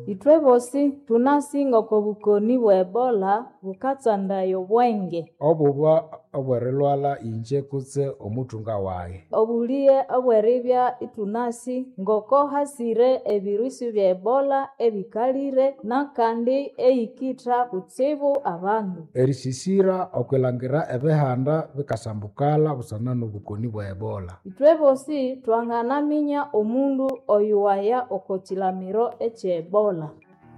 Itwe bosi tunasinga oko bukoni bwa Ebola bukatsandaye obwenge. Obuba obwerilwala inje kutse omuthunga wayi. Obuliye obweribya itunasi ngoko hasire ebirusi bya Ebola ebikalire nakandi eyikitha kutsibu abandu. Erisisira okwilangira ebihanda bikasambukala busana n'obukoni bwa Ebola. Itwe bosi twanganaminya omundu oyuwaya oko kilamiro ekye Ebola.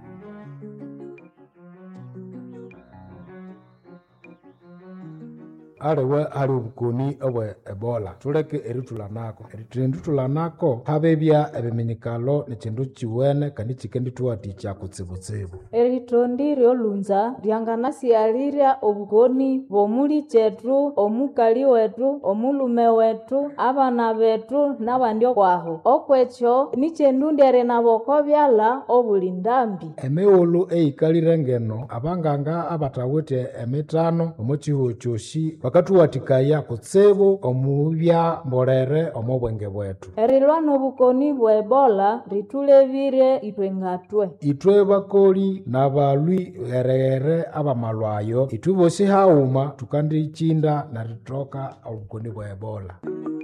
Aliwe ali obukoni obwa Ebola tuleke erithulanako. Erithulanako habebya ebiminyikalo nikindu kiwene kandi kikendithuwathikya kutsibutsibu. Eritondi ryolunza ryanganasialirya obukoni bw'omuli kyethu, omukali wethu, omulume wethu, abana bethu nabandi okwaho. Okwekyo nikyendundere nabo okobyalha obuli ndambi. Emighulhu eyikalire ngeno abanganga abathawithe emithano omo kihugho kyosi bakathuwathikaya kutsibu omubya mbolere omo bwenge bwethu. Erilwa n'obukoni bwa Ebola ritulebire ithwe ngatwe. Ithwe bakoli n'abalwi ghere abamalwayo ithwe bosi haghuma thukandikinda nerithoka obukoni bwa Ebola.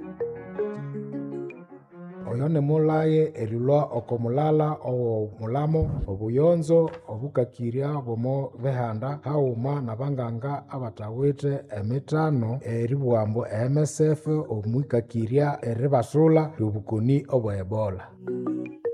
Oyo nimulhaye erilwa oko mulala ow'omulamo, obuyonzo, obukakirya bw'omo bihanda haghuma n'abanganga abathawithe emithano eribugha ambu MSF omwikakirya eribasula ly'obukoni obwa Ebola.